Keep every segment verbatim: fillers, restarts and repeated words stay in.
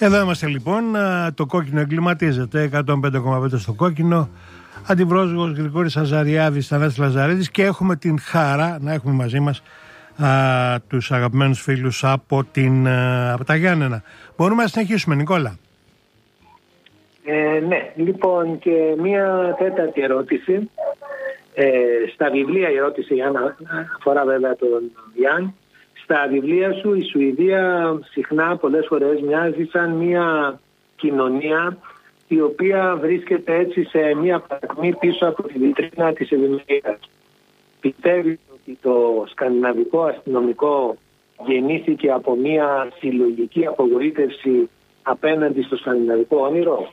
Εδώ είμαστε λοιπόν, το κόκκινο εγκληματίζεται, εκατόν πέντε κόμμα πέντε στο κόκκινο, Αντιβρόσγος Γρηγόρης Αζαριάδης, Θανάσης Λαζαρίδης, και έχουμε την χαρά να έχουμε μαζί μας α, τους αγαπημένους φίλους από, την, α, από τα Γιάννενα. Μπορούμε να συνεχίσουμε, Νικόλα? Ε, ναι, λοιπόν, και μία τέταρτη ερώτηση. Ε, στα βιβλία, η ερώτηση για να αφορά βέβαια τον Γιάννη. Στα βιβλία σου η Σουηδία συχνά πολλές φορές μοιάζει σαν μια κοινωνία η οποία βρίσκεται έτσι σε μια παρακμή πίσω από τη βιτρίνα της ευημερίας. Πιστεύεις ότι το σκανδιναβικό αστυνομικό γεννήθηκε από μια συλλογική απογοήτευση απέναντι στο σκανδιναβικό όνειρο?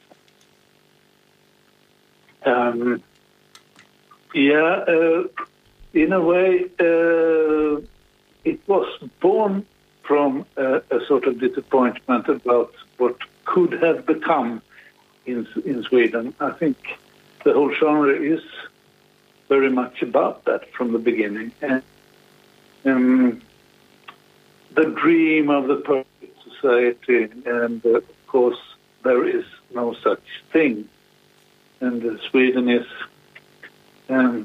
Um, yeah, uh, in a way, uh, it was born from uh, a sort of disappointment about what could have become in in Sweden. I think the whole genre is very much about that from the beginning. And um, the dream of the perfect society, and uh, of course there is no such thing. And uh, Sweden is um,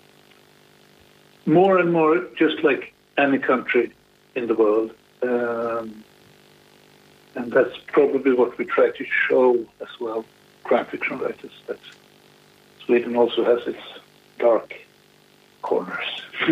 more and more just like any country in the world. Um, and that's probably what we try to show as well, crime fiction writers, that Sweden also has its dark corners.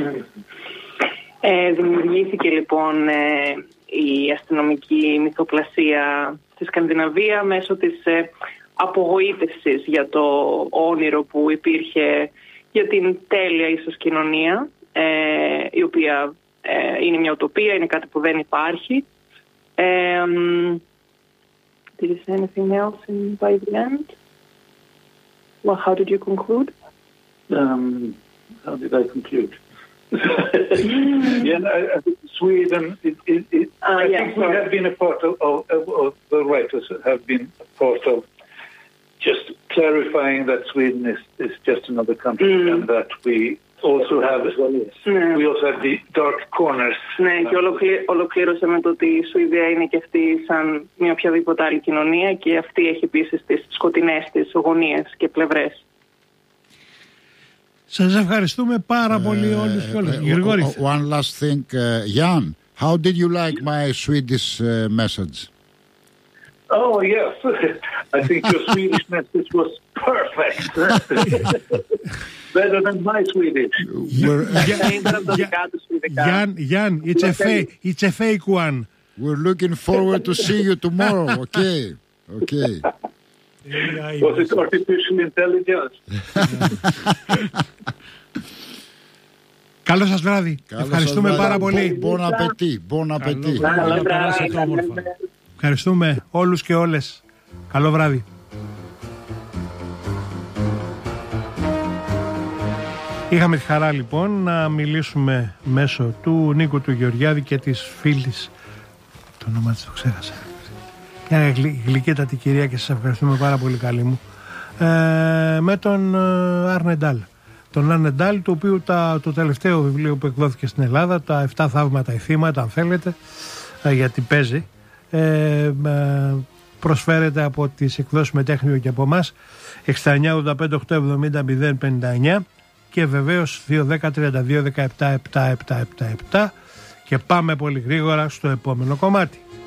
Ε, δημιουργήθηκε λοιπόν ε, η αστυνομική μυθοπλασία στη Σκανδιναβία μέσω της ε, απογοήτευσης για το όνειρο που υπήρχε για την τέλεια ίσως κοινωνία, ε, η οποία ε, είναι μια ουτοπία, είναι κάτι που δεν υπάρχει. Ε, did you say anything else in by the end? Well, how did you conclude? Um, how did I conclude? yeah, I, I think Sweden, it, it, it, uh, I yeah, think we have been a part of, of, of, the writers have been a part of just clarifying that Sweden is, is just another country, mm. and that we also have mm. we also have the dark corners. Ναι, και ολοκλή, ολοκλήρωσε με το ότι η Σουηδία είναι και αυτή σαν μια οποιαδήποτε άλλη κοινωνία, και αυτή έχει επίσης τις σκοτεινές της γωνίες και πλευρές. Σας ευχαριστούμε πάρα πολύ uh, όλους και όλες. Uh, uh, one last thing, uh, Jan, how did you like my Swedish uh, message? Oh, yes. I think your Swedish message was perfect. Better than my Swedish. Jan, Jan, it's a fake, it's a fake one. We're looking forward to see you tomorrow. Okay, okay. Was it artificial intelligence? Καλό σας βράδυ. Καλό ευχαριστούμε σας πάρα πολύ. Bon appétit. Bon appétit. Ευχαριστούμε όλους και όλες. Καλό βράδυ. Είχαμε τη χαρά λοιπόν να μιλήσουμε μέσω του Νίκου του Γεωργιάδη και της φίλης, το όνομα της το ξέχασα, μια γλυκύτατη κυρία, και σας ευχαριστούμε πάρα πολύ, καλή μου, ε, με τον Αρνεντάλ. Τον Αρνεντάλ, το οποίο τα, το τελευταίο βιβλίο που εκδόθηκε στην Ελλάδα, τα επτά θαύματα ή θύματα, αν θέλετε, ε, γιατί παίζει, ε, ε, προσφέρεται από τις εκδόσεις Μετέχνιο και από εμάς, εξήντα εννιά ογδόντα πέντε οκτακόσια εβδομήντα μηδέν πενήντα εννιά, και βεβαίως δύο δέκα τριάντα δύο δεκαεπτά επτακόσια εβδομήντα επτά. Και πάμε πολύ γρήγορα στο επόμενο κομμάτι.